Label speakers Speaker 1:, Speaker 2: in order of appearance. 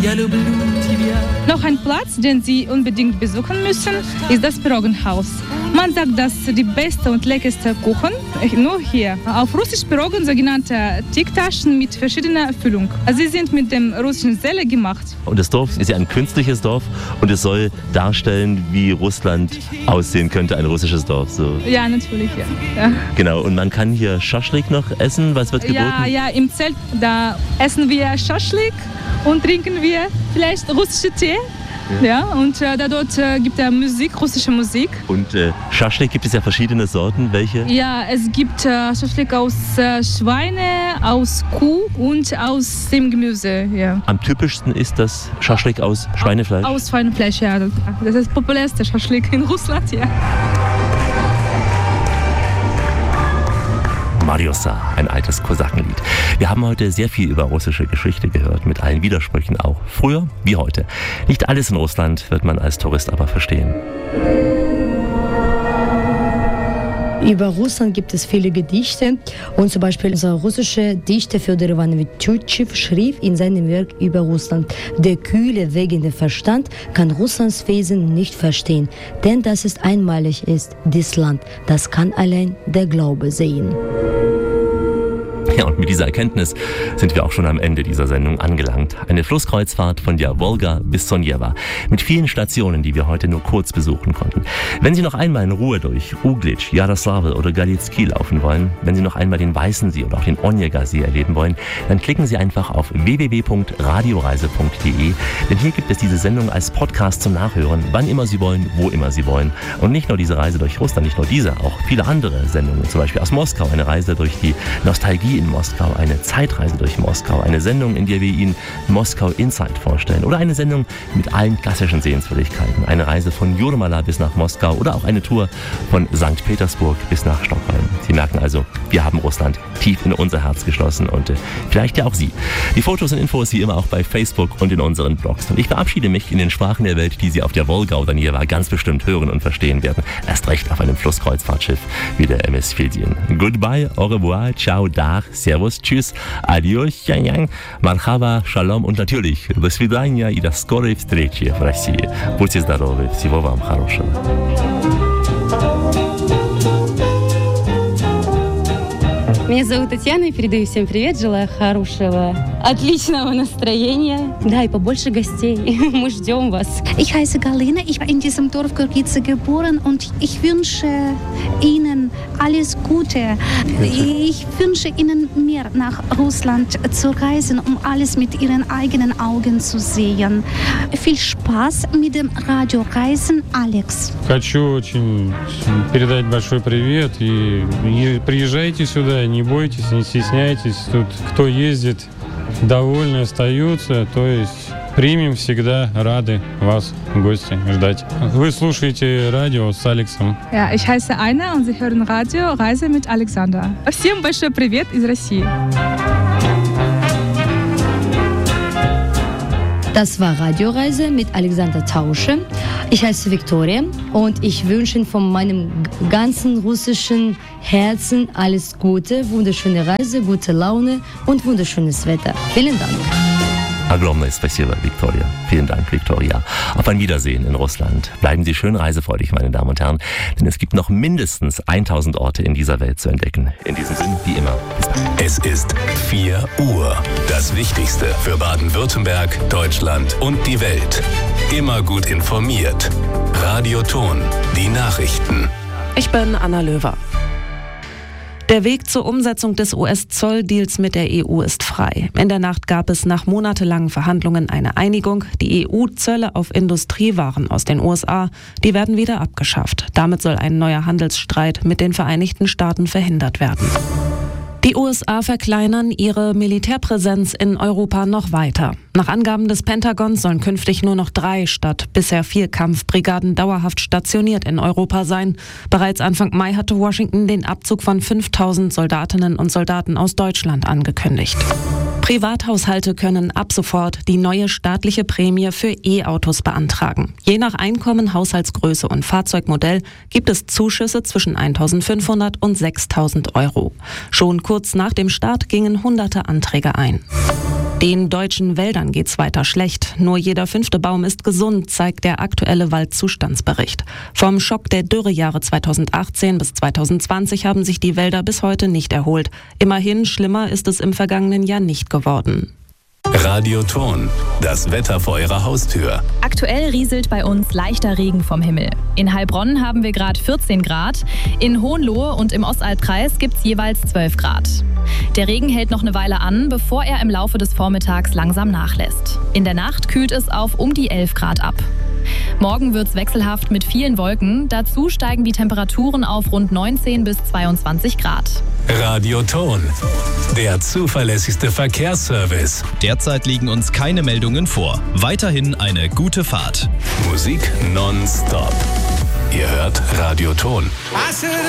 Speaker 1: Noch ein Platz, den Sie unbedingt besuchen müssen, ist das Pirogenhaus. Man sagt, dass die beste und leckerste Kuchen nur hier. Auf Russisch Pirogen sogenannte Teigtaschen mit verschiedener Füllung. Sie sind mit dem russischen Selle gemacht.
Speaker 2: Und das Dorf ist ja ein künstliches Dorf und es soll darstellen, wie Russland aussehen könnte, ein russisches Dorf. So.
Speaker 1: Ja, natürlich, ja.
Speaker 2: Genau, und man kann hier Schaschlik noch essen. Was wird geboten?
Speaker 1: Ja, im Zelt, da essen wir Schaschlik und trinken wir vielleicht russische Tee. Ja, und dort gibt es Musik, russische Musik.
Speaker 2: Und Schaschlik gibt es ja verschiedene Sorten. Welche?
Speaker 1: Ja, es gibt Schaschlik aus Schweine, aus Kuh und aus dem Gemüse. Ja.
Speaker 2: Am typischsten ist das Schaschlik aus Schweinefleisch? Aus
Speaker 1: Schweinefleisch, ja. Das ist das populärste Schaschlik in Russland, ja.
Speaker 2: Mariosa, ein altes Kosakenlied. Wir haben heute sehr viel über russische Geschichte gehört, mit allen Widersprüchen auch. Früher wie heute. Nicht alles in Russland wird man als Tourist aber verstehen.
Speaker 3: Über Russland gibt es viele Gedichte und zum Beispiel unser russischer Dichter Fjodor Ivanovich Tютchev schrieb in seinem Werk über Russland: Der kühle, wägende Verstand kann Russlands Wesen nicht verstehen, denn dass es einmalig ist, dies Land, das kann allein der Glaube sehen.
Speaker 2: Ja, und mit dieser Erkenntnis sind wir auch schon am Ende dieser Sendung angelangt. Eine Flusskreuzfahrt von der Wolga bis zur Neva. Mit vielen Stationen, die wir heute nur kurz besuchen konnten. Wenn Sie noch einmal in Ruhe durch Uglitsch, Jaroslavl oder Galitski laufen wollen, wenn Sie noch einmal den Weißen See oder auch den Onega-See erleben wollen, dann klicken Sie einfach auf www.radioreise.de, denn hier gibt es diese Sendung als Podcast zum Nachhören, wann immer Sie wollen, wo immer Sie wollen. Und nicht nur diese Reise durch Russland, nicht nur diese, auch viele andere Sendungen, zum Beispiel aus Moskau, eine Reise durch die Nostalgie in Moskau, eine Zeitreise durch Moskau, eine Sendung, in der wir Ihnen Moskau Insight vorstellen oder eine Sendung mit allen klassischen Sehenswürdigkeiten, eine Reise von Jurmala bis nach Moskau oder auch eine Tour von St. Petersburg bis nach Stockholm. Sie merken also, wir haben Russland tief in unser Herz geschlossen und vielleicht ja auch Sie. Die Fotos und Infos wie immer auch bei Facebook und in unseren Blogs. Und ich verabschiede mich in den Sprachen der Welt, die Sie auf der Wolga oder Neva ganz bestimmt hören und verstehen werden. Erst recht auf einem Flusskreuzfahrtschiff wie der MS Fildin. Goodbye, au revoir, ciao, dar, servus, tschüss, adios, янь-янь, мархава, шалом und natürlich до свидания и до скорой встречи в России. Будьте здоровы, всего вам хорошего.
Speaker 4: Меня зовут Татьяна, и передаю всем привет, желаю хорошего, отличного настроения. Да, и побольше гостей. Мы ждем вас.
Speaker 5: Ich heiße Galina, ich bin in diesem Dorf Gorgice geboren und ich wünsche Ihnen alles Gute. Ich wünsche Ihnen mehr nach Russland zu reisen, um alles mit Ihren eigenen Augen zu sehen. Viel Spaß mit dem Radioreisen, Alex.
Speaker 6: Хочу очень передать большой привет и приезжайте сюда, не бойтесь, не стесняйтесь. Тут кто ездит, довольны остаются, то есть примем всегда, рады вас, гости, ждать. Вы слушаете радио с Алексом.
Speaker 1: Ja, ich heiße Aina und Sie hören Radio Reise mit Alexander. Всем большой привет из России.
Speaker 3: Das war Radioreise mit Alexander Tausche. Ich heiße Viktoria und ich wünsche von meinem ganzen russischen Herzen alles Gute, wunderschöne Reise, gute Laune und wunderschönes Wetter. Vielen Dank.
Speaker 2: Огромное спасибо, Viktoria. Vielen Dank, Viktoria. Auf ein Wiedersehen in Russland. Bleiben Sie schön reisefreudig, meine Damen und Herren, denn es gibt noch mindestens 1000 Orte in dieser Welt zu entdecken. In diesem Sinn, wie immer, bis dann.
Speaker 7: Es ist 4 Uhr. Das Wichtigste für Baden-Württemberg, Deutschland und die Welt. Immer gut informiert. Radio Thon, die Nachrichten.
Speaker 8: Ich bin Anna Löwer. Der Weg zur Umsetzung des US-Zolldeals mit der EU ist frei. In der Nacht gab es nach monatelangen Verhandlungen eine Einigung. Die EU-Zölle auf Industriewaren aus den USA, die werden wieder abgeschafft. Damit soll ein neuer Handelsstreit mit den Vereinigten Staaten verhindert werden. Die USA verkleinern ihre Militärpräsenz in Europa noch weiter. Nach Angaben des Pentagons sollen künftig nur noch 3 statt bisher 4 Kampfbrigaden dauerhaft stationiert in Europa sein. Bereits Anfang Mai hatte Washington den Abzug von 5000 Soldatinnen und Soldaten aus Deutschland angekündigt. Privathaushalte können ab sofort die neue staatliche Prämie für E-Autos beantragen. Je nach Einkommen, Haushaltsgröße und Fahrzeugmodell gibt es Zuschüsse zwischen 1.500 und 6.000 Euro. Schon kurz nach dem Start gingen hunderte Anträge ein. Den deutschen Wäldern geht's weiter schlecht. Nur jeder 5. Baum ist gesund, zeigt der aktuelle Waldzustandsbericht. Vom Schock der Dürrejahre 2018 bis 2020 haben sich die Wälder bis heute nicht erholt. Immerhin, schlimmer ist es im vergangenen Jahr nicht geworden.
Speaker 7: Radio Ton, das Wetter vor Ihrer Haustür.
Speaker 9: Aktuell rieselt bei uns leichter Regen vom Himmel. In Heilbronn haben wir gerade 14 Grad. In Hohenlohe und im Ostalbkreis gibt es jeweils 12 Grad. Der Regen hält noch eine Weile an, bevor er im Laufe des Vormittags langsam nachlässt. In der Nacht kühlt es auf um die 11 Grad ab. Morgen wird es wechselhaft mit vielen Wolken. Dazu steigen die Temperaturen auf rund 19 bis 22 Grad.
Speaker 7: Radio Ton, der zuverlässigste Verkehrsservice.
Speaker 10: Derzeit liegen uns keine Meldungen vor. Weiterhin eine gute Fahrt.
Speaker 7: Musik nonstop. Ihr hört Radio Ton.